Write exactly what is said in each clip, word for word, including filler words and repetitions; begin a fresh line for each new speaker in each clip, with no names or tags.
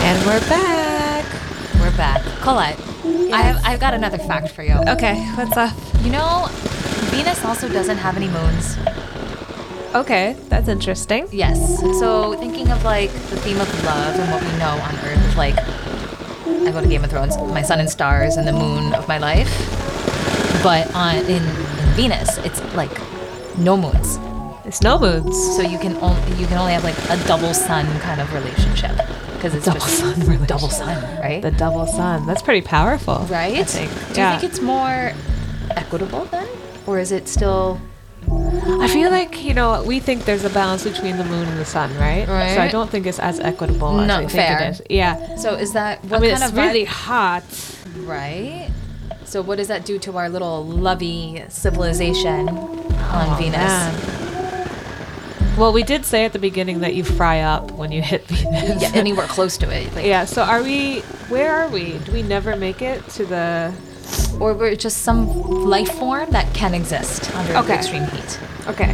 And we're back.
We're back. Colette,
yes.
I have, I've got another fact for you.
Okay, what's up?
You know, Venus also doesn't have any moons.
Okay, that's interesting.
Yes. So thinking of like the theme of love and what we know on Earth, like I go to Game of Thrones, my sun and stars and the moon of my life. But on in, in Venus, it's like no moons.
It's no moons.
So you can only you can only have like a double sun kind of relationship because it's
double
just
sun relationship.
double sun, right?
The double sun. That's pretty powerful,
right?
I think.
Do
yeah.
you think it's more equitable then, or is it still?
I feel like, you know, we think there's a balance between the moon and the sun, right?
Right.
So I don't think it's as equitable as
No,
I think
fair.
it is. Yeah.
So is that what
I mean,
kind
it's
of
really
vibe-
hot.
right? So what does that do to our little lovey civilization on
Oh,
Venus?
man. Well, we did say at the beginning that you fry up when you hit Venus.
Yeah, anywhere close to it. Like,
Yeah, so are we, where are we? Do we never make it to the,
or we're just some life form that can exist under
Okay.
extreme heat.
okay.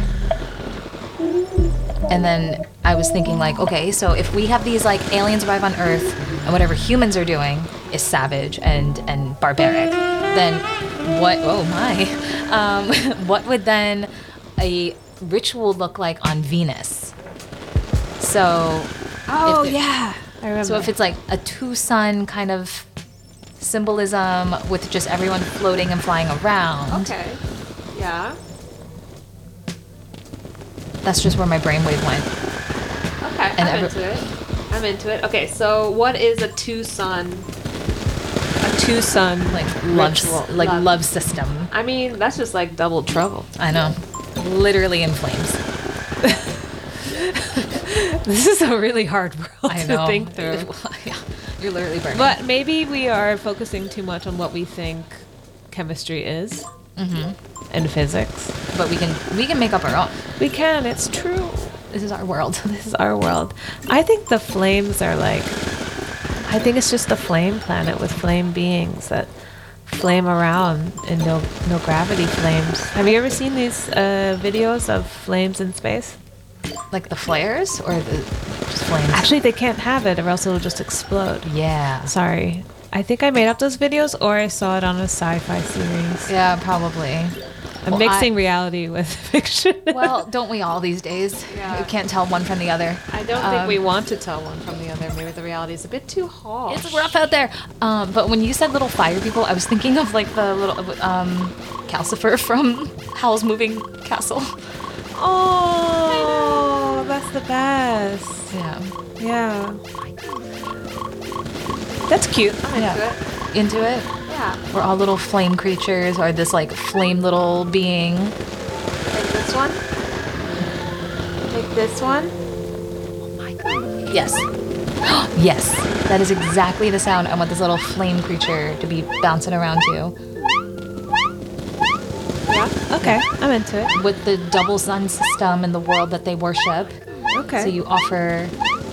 And then I was thinking like, okay, so if we have these like aliens arrive on Earth and whatever humans are doing is savage and, and barbaric, then what, oh my, um, what would then a ritual look like on Venus? So,
Oh,
If it-
yeah. I remember.
so if it's like a two sun kind of symbolism with just everyone floating and flying around,
Okay. Yeah.
that's just where my brainwave went.
Okay,
And
I'm
every-
into it. I'm into it. Okay, so what is a two sun? A two sun
Like love,
ritual.
like love system.
I mean, that's just like double trouble.
I know. Literally in flames.
This is a really hard world
I know.
to think through.
Yeah, you're literally burning.
But maybe we are focusing too much on what we think chemistry is
hmm
and physics.
But we can we can make up our own.
We can. It's true.
This is our world.
This is our world. I think the flames are like. I think it's just a flame planet with flame beings that flame around in no no gravity flames. Have you ever seen these uh, videos of flames in space?
Like the flares or the just flames?
Actually, they can't have it, or else it'll just explode.
yeah.
Sorry, I think I made up those videos, or I saw it on a sci-fi series.
Yeah, probably.
I'm
Well,
mixing
I-
reality with fiction.
Well, don't we all these days?
Yeah.
You can't tell one from the other.
I don't
Um,
think we want to tell one from the other. Maybe the reality is a bit too harsh.
It's rough out there. Um, but when you said little fire people, I was thinking of like the little um, Calcifer from Howl's Moving Castle.
Oh, that's the best.
Yeah.
Yeah. That's cute. I'm
Yeah.
into it.
Into it?
Yeah.
We're all little flame creatures or this like flame little being.
Take this one. Take this one.
Yes. Yes. That is exactly the sound I want this little flame creature to be bouncing around to.
Yeah. Okay. I'm into it.
With the double sun system and the world that they worship.
Okay.
So you offer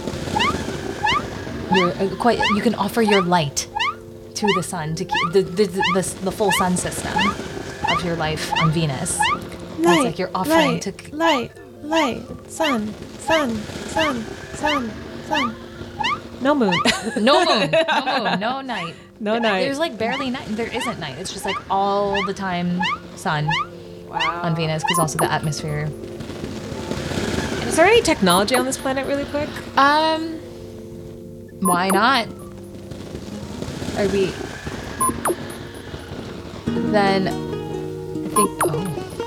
your uh, quite you can offer your light to the sun to keep the the, the, the, the full sun system of your life on Venus. That's like you're offering
light,
to
light, light, sun, sun, sun, sun, sun. No moon.
no moon, no moon, no night.
No night.
There's like barely night. There isn't night. It's just like all the time sun
Wow.
on Venus because also the atmosphere.
Is there any technology on this planet, really quick?
Um, why not? Are we? Then I think. Oh,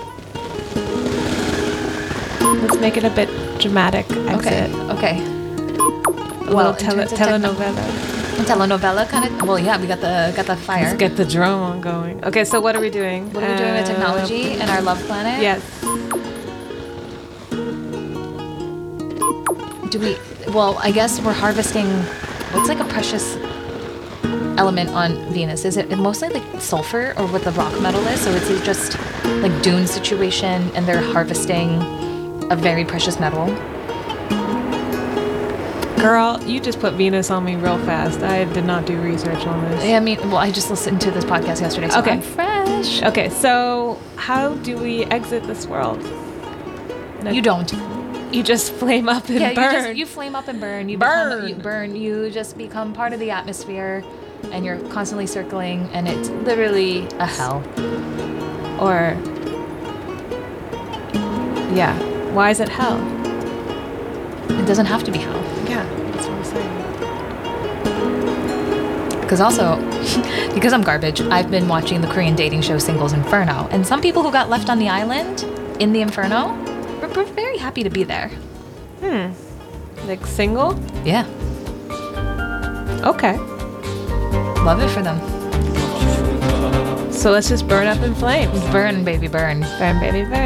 Let's make it a bit dramatic.
okay,
Exit.
okay.
A
Well,
little
in
tele-
terms of techno-
telenovela.
A telenovela kind of. Well, yeah, we got the got the fire.
Let's get the drama going. Okay, so what are we doing?
What are we doing with
Uh,
technology and our love planet?
Yes.
Do we? Well, I guess we're harvesting. What's like a precious element on Venus? Is it mostly like sulfur or what the rock metal is? So it's just like dune situation, and they're harvesting a very precious metal.
Girl, you just put Venus on me real fast. I did not do research on this.
Yeah, I mean, well, I just listened to this podcast yesterday, so
Okay.
I'm fresh.
Okay, so how do we exit this world?
You don't.
You just flame up and
Yeah,
burn.
you just you flame up and burn. You
Burn.
Become, you burn. You just become part of the atmosphere, and you're constantly circling, and it's literally a hell.
Or, yeah. Why is it hell?
It doesn't have to be hell.
Yeah, that's what I'm saying.
Because also, because I'm garbage, I've been watching the Korean dating show Singles Inferno, and some people who got left on the island in the Inferno were, were very happy to be there.
Hmm. Like single?
Yeah,
Okay.
love it for them.
So let's just burn up in flames.
Burn, baby, burn.
Burn, baby, burn.